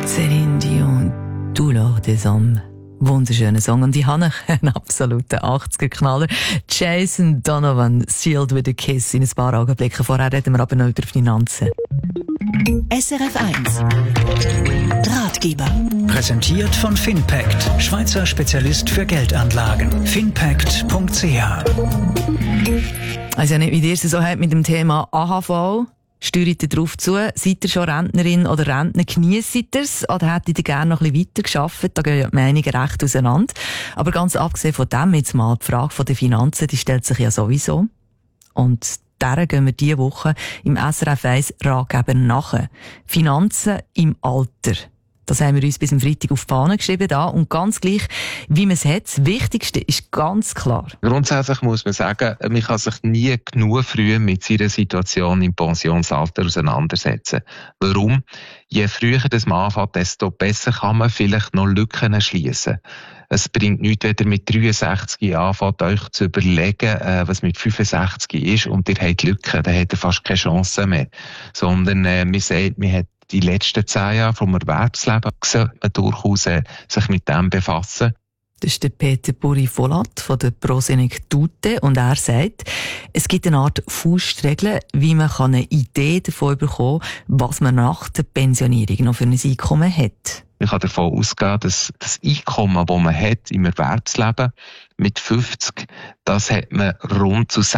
Céline Dion, Douleur des Hommes. Wunderschöner Song. Und ich habe einen absoluten 80er-Knaller. Jason Donovan, Sealed with a Kiss, in ein paar Augenblicken. Vorher reden wir aber noch über Finanzen. SRF 1 Ratgeber. Präsentiert von Finpact, Schweizer Spezialist für Geldanlagen. Finpact.ch. Also nicht, wie ihr es so habt mit dem Thema AHV. Steuert ihr darauf zu? Seid ihr schon Rentnerin oder Rentner? Geniesst ihr es? Oder hättet ihr gerne noch ein bisschen weiter gearbeitet? Da gehen ja die Meinungen recht auseinander. Aber ganz abgesehen von dem jetzt mal, die Frage der Finanzen, die stellt sich ja sowieso. Und der gehen wir diese Woche im SRF 1 Ratgeber nach. Finanzen im Alter. Das haben wir uns bis am Freitag auf die Fahne geschrieben da. Und ganz gleich, wie man es hat, das Wichtigste ist ganz klar. Grundsätzlich muss man sagen, man kann sich nie genug früh mit seiner Situation im Pensionsalter auseinandersetzen. Warum? Je früher das man anfängt, desto besser kann man vielleicht noch Lücken schließen. Es bringt nichts, wenn ihr mit 63 anfängt, euch zu überlegen, was mit 65 ist, und ihr habt Lücken, dann habt ihr fast keine Chance mehr. Sondern man sagt, man hat die letzten 10 Jahre vom Erwerbsleben sollte man durchaus sich mit dem befassen. Das ist der Peter Buri-Volat von der Prosenektute, und er sagt, es gibt eine Art Faustregel, wie man eine Idee davon bekommen kann, was man nach der Pensionierung noch für ein Einkommen hat. Man kann davon ausgehen, dass das Einkommen, das man hat im Erwerbsleben mit 50, das hat man rund zu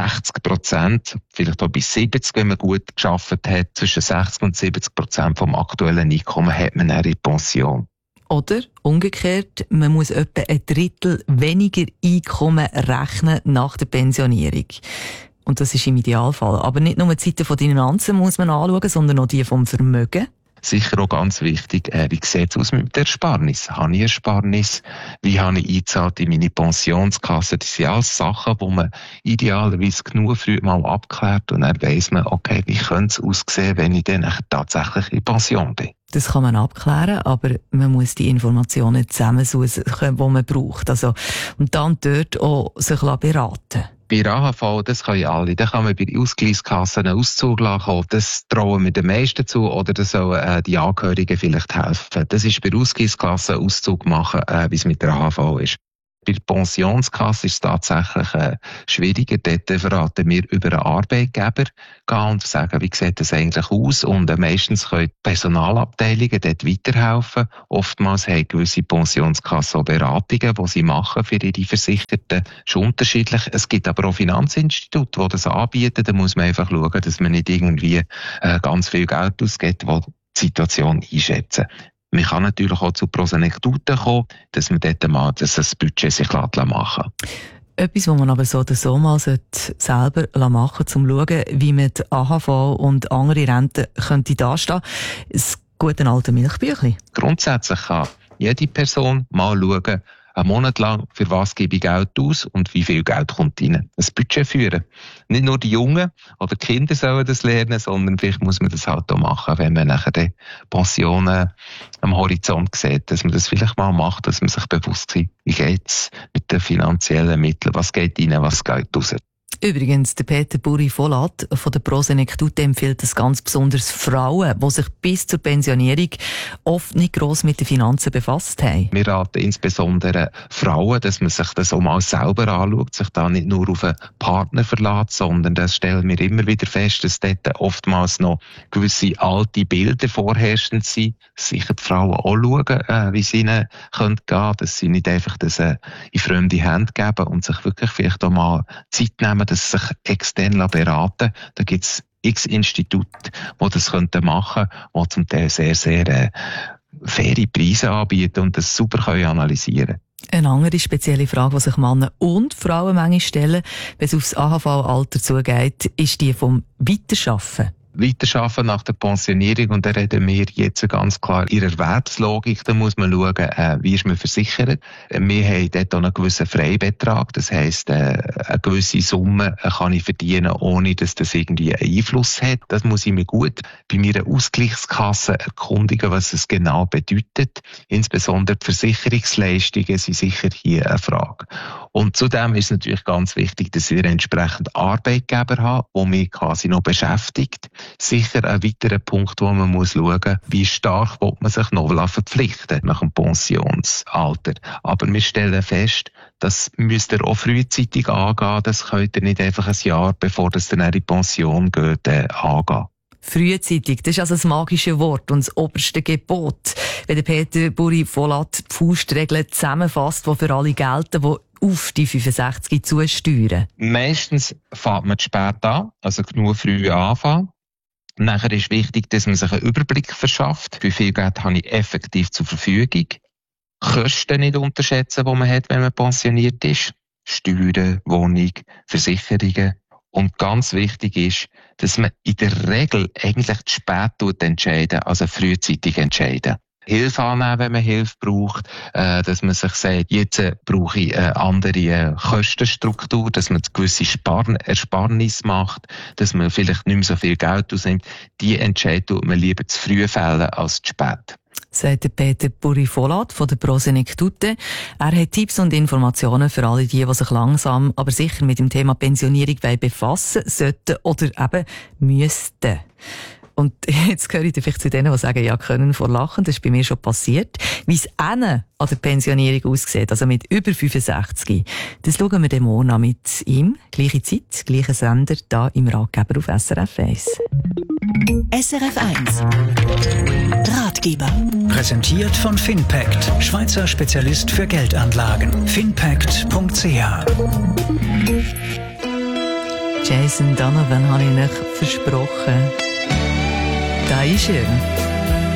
60%, vielleicht auch bis 70%, wenn man gut gearbeitet hat, zwischen 60% und 70% vom aktuellen Einkommen hat man dann in Pension. Oder umgekehrt, man muss etwa ein Drittel weniger Einkommen rechnen nach der Pensionierung. Und das ist im Idealfall. Aber nicht nur die Seite von den Finanzen muss man anschauen, sondern auch die vom Vermögen. Sicher auch ganz wichtig, wie sieht es aus mit der Ersparnis? Habe ich Ersparnis? Wie habe ich eingezahlt in meine Pensionskasse? Das sind alles Sachen, die man idealerweise genug früh mal abklärt, und dann weiss man, okay, wie könnte es aussehen, wenn ich dann tatsächlich in Pension bin. Das kann man abklären, aber man muss die Informationen zusammensuchen, die man braucht. Also, und dann dort auch sich beraten. Bei AHV, das können alle. Da kann man bei Ausgleichskassen einen Auszug lassen. Das trauen wir den meisten zu, oder das sollen die Angehörigen vielleicht helfen. Das ist bei Ausgleichskassen Auszug machen, wie es mit der AHV ist. Bei der Pensionskasse ist es tatsächlich schwieriger. Dort verraten wir über einen Arbeitgeber gehen und sagen, wie sieht das eigentlich aus? Und meistens können die Personalabteilungen dort weiterhelfen. Oftmals haben gewisse Pensionskassen auch Beratungen, die sie machen für ihre Versicherten. Das ist unterschiedlich. Es gibt aber auch Finanzinstitute, die das anbieten. Da muss man einfach schauen, dass man nicht irgendwie ganz viel Geld ausgibt, die Situation einschätzen. Man kann natürlich auch zu Prosenektuten kommen, dass man dort mal das Budget sich machen lässt. Etwas, was man aber so oder so mal selber machen sollte, um zu schauen, wie man die AHV und andere Renten könnte dastehen. Das gute alte Milchbüchlein. Grundsätzlich kann jede Person mal schauen, einen Monat lang, für was gebe ich Geld aus und wie viel Geld kommt rein. Ein Budget führen. Nicht nur die Jungen oder die Kinder sollen das lernen, sondern vielleicht muss man das halt auch machen, wenn man nachher die Pensionen am Horizont sieht, dass man das vielleicht mal macht, dass man sich bewusst ist, wie geht's mit den finanziellen Mitteln, was geht rein, was geht raus. Übrigens, der Peter Buri-Volat von der Prosenektute empfiehlt es ganz besonders Frauen, die sich bis zur Pensionierung oft nicht gross mit den Finanzen befasst haben. Wir raten insbesondere Frauen, dass man sich das auch mal selber anschaut, sich da nicht nur auf einen Partner verlässt, sondern das stellen wir immer wieder fest, dass dort oftmals noch gewisse alte Bilder vorherrschend sind. Sicher die Frauen auch schauen, wie es ihnen gehen könnte, dass sie nicht einfach das in fremde Hände geben und sich wirklich vielleicht auch mal Zeit nehmen, dass sie sich extern beraten. Da gibt es x Institute, die das machen könnten, die zum Teil sehr, sehr faire Preise anbieten und das super analysieren können. Eine andere spezielle Frage, die sich Männer und Frauen manchmal stellen, wenn es aufs AHV-Alter zugeht, ist die vom Weiterschaffen. Weiterarbeiten nach der Pensionierung, und da reden wir jetzt ganz klar in Erwerbslogik. Da muss man schauen, wie ist man versichert. Wir haben dort auch einen gewissen Freibetrag, das heisst, eine gewisse Summe kann ich verdienen, ohne dass das irgendwie einen Einfluss hat. Das muss ich mir gut bei meiner Ausgleichskasse erkundigen, was es genau bedeutet. Insbesondere die Versicherungsleistungen sind sicher hier eine Frage. Und zudem ist es natürlich ganz wichtig, dass wir entsprechend Arbeitgeber haben, die mich quasi noch beschäftigt. Sicher ein weiterer Punkt, wo man muss schauen, wie stark will man sich noch verpflichten nach dem Pensionsalter. Aber wir stellen fest, das müsst ihr auch frühzeitig angehen. Das könnt ihr nicht einfach ein Jahr, bevor das dann in die Pension geht, angehen. Frühzeitig, das ist also das magische Wort und das oberste Gebot. Wenn der Peter Buri-Volat die Faustregeln zusammenfasst, die für alle gelten, die auf die 65 zusteuern. Meistens fängt man zu spät an, also genug früh anfangen. Nachher ist wichtig, dass man sich einen Überblick verschafft. Wie viel Geld habe ich effektiv zur Verfügung? Kosten nicht unterschätzen, die man hat, wenn man pensioniert ist. Steuern, Wohnung, Versicherungen. Und ganz wichtig ist, dass man in der Regel eigentlich zu spät entscheiden, also frühzeitig entscheiden. Hilfe annehmen, wenn man Hilfe braucht, dass man sich sagt, jetzt brauche ich eine andere Kostenstruktur, dass man gewisse Ersparnis macht, dass man vielleicht nicht mehr so viel Geld ausnimmt. Die Entscheidung tut man lieber zu früh fällen als zu spät. Sagt Peter Buri-Volat von der Prosenektute. Er hat Tipps und Informationen für alle die sich langsam, aber sicher mit dem Thema Pensionierung befassen sollten oder eben müssten. Und jetzt gehöre ich vielleicht zu denen, die sagen, ja, können vor Lachen. Das ist bei mir schon passiert. Wie es an der Pensionierung aussieht, also mit über 65, das schauen wir dem morgen an mit ihm. Gleiche Zeit, gleicher Sender, da im Ratgeber auf SRF 1. SRF 1 Ratgeber. Präsentiert von Finpact, Schweizer Spezialist für Geldanlagen. Finpact.ch. Jason Donovan habe ich euch versprochen. Da ist er.